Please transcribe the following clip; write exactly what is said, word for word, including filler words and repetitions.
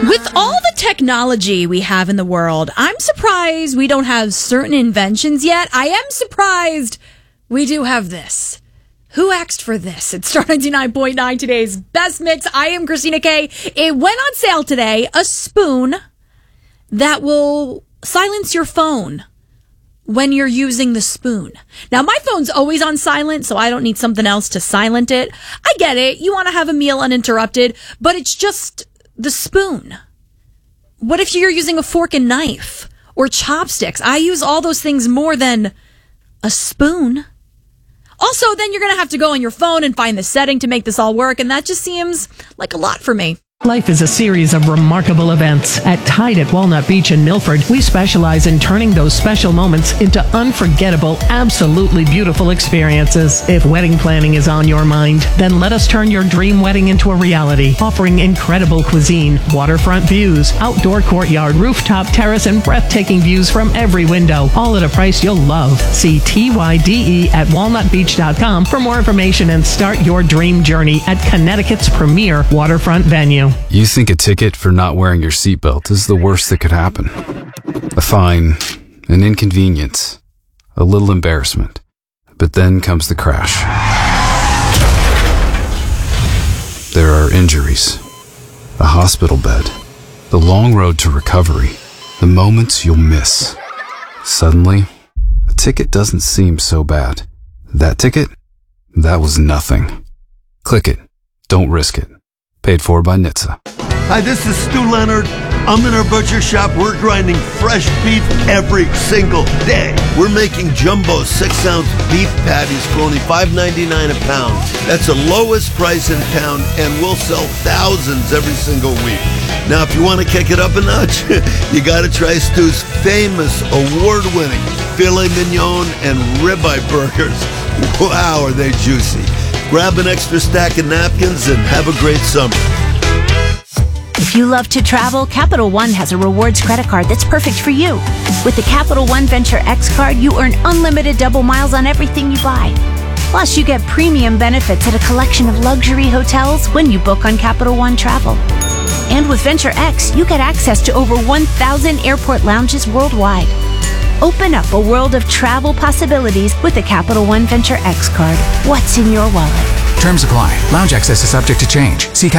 With all the technology we have in the world, I'm surprised we don't have certain inventions yet. I am surprised we do have this. Who asked for this? It's Star ninety-nine point nine, today's best mix. I am Christina Kay. It went on sale today. A spoon that will silence your phone when you're using the spoon. Now, my phone's always on silent, so I don't need something else to silent it. I get it. You want to have a meal uninterrupted, but it's just the spoon. What if you're using a fork and knife or chopsticks? I use all those things more than a spoon. Also, then you're going to have to go on your phone and find the setting to make this all work, and that just seems like a lot for me. Life is a series of remarkable events. At Tide at Walnut Beach in Milford, we specialize in turning those special moments into unforgettable, absolutely beautiful experiences. If wedding planning is on your mind, then let us turn your dream wedding into a reality, offering incredible cuisine, waterfront views, outdoor courtyard, rooftop terrace, and breathtaking views from every window, all at a price you'll love. See T Y D E at walnut beach dot com for more information and start your dream journey at Connecticut's premier waterfront venue. You think a ticket for not wearing your seatbelt is the worst that could happen. A fine, an inconvenience, a little embarrassment. But then comes the crash. There are injuries, a hospital bed, the long road to recovery, the moments you'll miss. Suddenly, a ticket doesn't seem so bad. That ticket? That was nothing. Click it. Don't risk it. Paid for by N H T S A. Hi, this is Stu Leonard. I'm in our butcher shop. We're grinding fresh beef every single day. We're making jumbo six-ounce beef patties for only five ninety-nine a pound. That's the lowest price in town, and we'll sell thousands every single week. Now, if you want to kick it up a notch, you got to try Stu's famous, award-winning filet mignon and ribeye burgers. Wow, are they juicy. Grab an extra stack of napkins and have a great summer. If you love to travel, Capital One has a rewards credit card that's perfect for you. With the Capital One Venture X card, you earn unlimited double miles on everything you buy. Plus, you get premium benefits at a collection of luxury hotels when you book on Capital One Travel. And with Venture X, you get access to over one thousand airport lounges worldwide. Open up a world of travel possibilities with the Capital One Venture X card. What's in your wallet? Terms apply. Lounge access is subject to change. See